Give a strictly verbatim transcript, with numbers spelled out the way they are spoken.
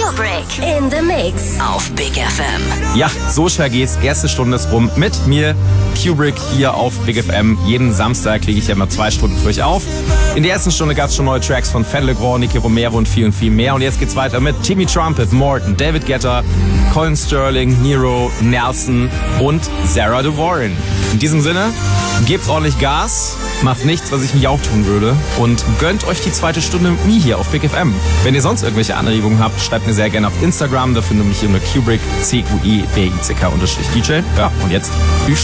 Kubrick in the Mix auf Big F M. Ja, so schnell geht's. Erste Stunde ist rum mit mir, Kubrick, hier auf Big F M. Jeden Samstag lege ich ja immer zwei Stunden für euch auf. In der ersten Stunde gab's schon neue Tracks von Fedde Le Grand, Nicky Romero und viel und viel mehr. Und jetzt geht's weiter mit Timmy Trumpet, Morton, David Guetta, Colin Sterling, Nero, Nelson und Sarah De Warren. In diesem Sinne, gebt ordentlich Gas, macht nichts, was ich nicht auch tun würde und gönnt euch die zweite Stunde mit mir hier auf Big F M. Wenn ihr sonst irgendwelche Anregungen habt, schreibt mir sehr gerne auf Instagram, da findet ihr mich unter Kubrick, C U I B I C K unterstrich D J. Ja, und jetzt viel Spaß.